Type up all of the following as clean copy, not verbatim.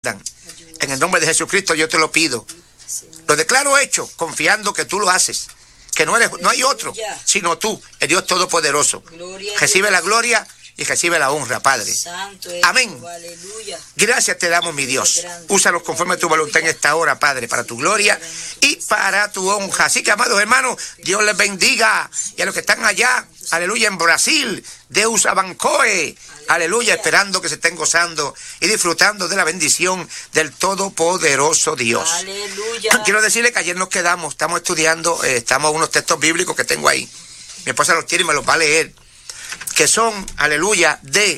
En el nombre de Jesucristo yo te lo pido. Lo declaro hecho, confiando que tú lo haces. Que no hay otro, sino tú, el Dios Todopoderoso. Recibe la gloria y recibe la honra, Padre. Amén. Gracias te damos, mi Dios. Úsalos conforme a tu voluntad en esta hora, Padre, para tu gloria y para tu honra. Así que, amados hermanos, Dios les bendiga. Y a los que están allá, aleluya, en Brasil, Deus Abancoe, aleluya, esperando que se estén gozando y disfrutando de la bendición del Todopoderoso Dios. Aleluya. Quiero decirle que ayer nos quedamos, estamos estudiando, estamos unos textos bíblicos que tengo ahí. Mi esposa los tiene y me los va a leer, que son, aleluya,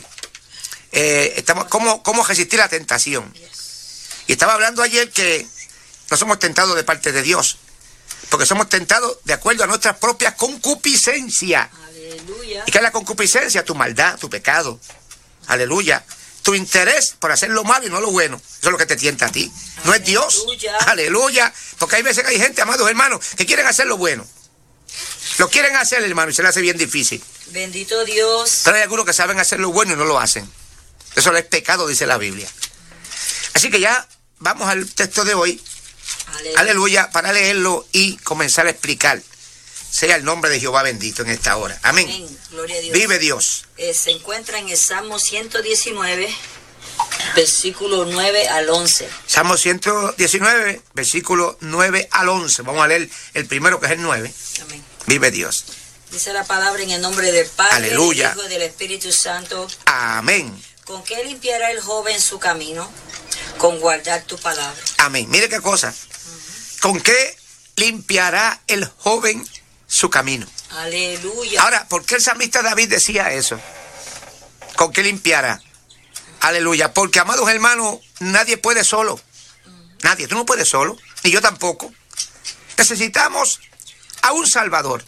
cómo resistir la tentación. Y estaba hablando ayer que no somos tentados de parte de Dios, porque somos tentados de acuerdo a nuestras propias concupiscencias. Aleluya. ¿Y qué es la concupiscencia? Tu maldad, tu pecado. Aleluya. Tu interés por hacer lo malo y no lo bueno. Eso es lo que te tienta a ti. No aleluya. Es Dios. Aleluya. Porque hay veces que hay gente, amados hermanos, que quieren hacer lo bueno. Lo quieren hacer, hermano, y se le hace bien difícil. Bendito Dios. Pero hay algunos que saben hacer lo bueno y no lo hacen. Eso es pecado, dice la Biblia. Así que ya vamos al texto de hoy. Aleluya. Aleluya, para leerlo y comenzar a explicar. Sea el nombre de Jehová bendito en esta hora. Amén. Amén. Gloria a Dios. Vive Dios. Se encuentra en el Salmo 119, versículo 9 al 11. Salmo 119, versículo 9 al 11. Vamos a leer el primero, que es el 9. Amén. Vive Dios. Dice la palabra en el nombre del Padre, aleluya, del Hijo y del Espíritu Santo. Amén. ¿Con qué limpiará el joven su camino? Con guardar tu palabra. Amén. Mire qué cosa. ¿Con qué limpiará el joven su camino? Aleluya. Ahora, ¿por qué el salmista David decía eso? ¿Con qué limpiará? Aleluya. Porque, amados hermanos, nadie puede solo. Nadie. Tú no puedes solo. Ni yo tampoco. Necesitamos a un Salvador.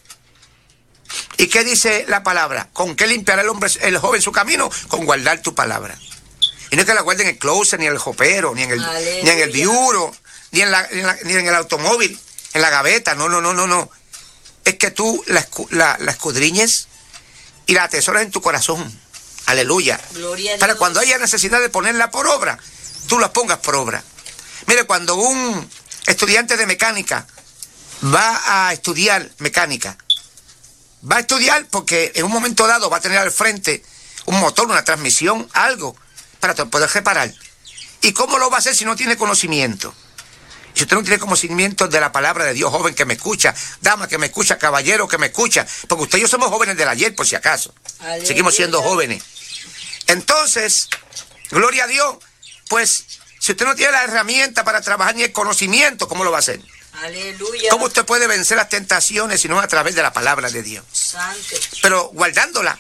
¿Y qué dice la palabra? ¿Con qué limpiará el joven su camino? Con guardar tu palabra. Y no es que la guarden en el closet, ni en el jopero, ni en el biuro, ni en el automóvil, en la gaveta. No. Es que tú la escudriñes y la atesoras en tu corazón. Aleluya. Para cuando haya necesidad de ponerla por obra, tú la pongas por obra. Mire, cuando un estudiante de mecánica va a estudiar mecánica, va a estudiar porque en un momento dado va a tener al frente un motor, una transmisión, algo para poder reparar. ¿Y cómo lo va a hacer si no tiene conocimiento? Si usted no tiene conocimiento de la palabra de Dios, joven que me escucha, dama que me escucha, caballero que me escucha, porque usted y yo somos jóvenes del ayer, por si acaso. Aleluya. Seguimos siendo jóvenes. Entonces, gloria a Dios, pues, si usted no tiene la herramienta para trabajar ni el conocimiento, ¿cómo lo va a hacer? Aleluya. ¿Cómo usted puede vencer las tentaciones si no a través de la palabra de Dios? Santo. Pero guardándola,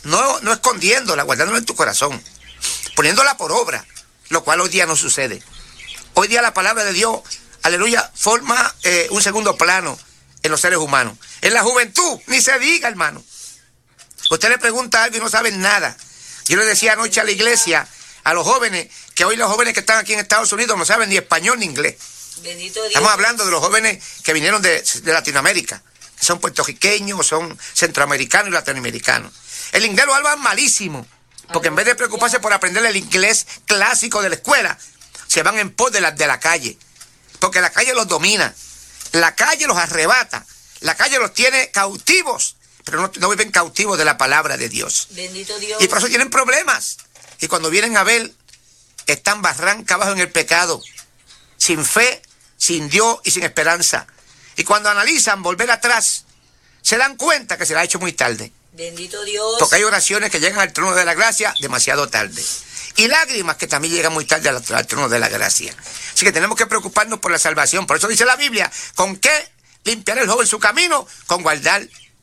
no escondiéndola, guardándola en tu corazón, poniéndola por obra, lo cual hoy día no sucede. Hoy día la palabra de Dios, aleluya, forma un segundo plano en los seres humanos. En la juventud, ni se diga, hermano. Usted le pregunta algo y no saben nada. Yo le decía anoche a la iglesia, a los jóvenes, que hoy los jóvenes que están aquí en Estados Unidos no saben ni español ni inglés. Bendito Dios. Estamos hablando de los jóvenes que vinieron de Latinoamérica. Son puertorriqueños, son centroamericanos y latinoamericanos. El inglés lo hablan malísimo, porque en vez de preocuparse por aprender el inglés clásico de la escuela, se van en pos de la calle, porque la calle los domina, la calle los arrebata, la calle los tiene cautivos, pero no viven cautivos de la palabra de Dios. Bendito Dios. Y por eso tienen problemas, y cuando vienen a ver, están barranca abajo en el pecado, sin fe, sin Dios y sin esperanza. Y cuando analizan volver atrás, se dan cuenta que se la ha hecho muy tarde. Bendito Dios. Porque hay oraciones que llegan al trono de la gracia demasiado tarde. Y lágrimas que también llegan muy tarde al trono de la gracia. Así que tenemos que preocuparnos por la salvación. Por eso dice la Biblia, ¿con qué limpiará el joven su camino? Con guardar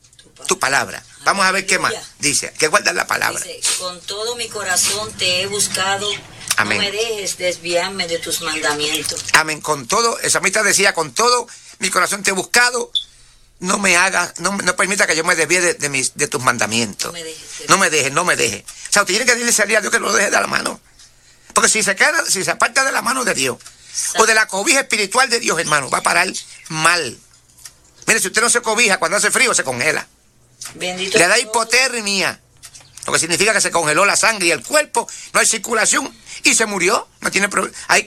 tu palabra. Vamos a ver qué más. Dice, que guardar la palabra. Dice, con todo mi corazón te he buscado. Amén. No me dejes desviarme de tus mandamientos. Amén. Con todo, el salmista decía, con todo mi corazón te he buscado. No me hagas, no permita que yo me desvíe de tus mandamientos. No me dejes. O sea, usted tiene que decirle a Dios que no lo deje de la mano. Porque si se aparta de la mano de Dios, o de la cobija espiritual de Dios, hermano, va a parar mal. Mire, si usted no se cobija, cuando hace frío se congela. Bendito Le da hipotermia. Lo que significa que se congeló la sangre y el cuerpo, no hay circulación y se murió. No tiene problema. Hay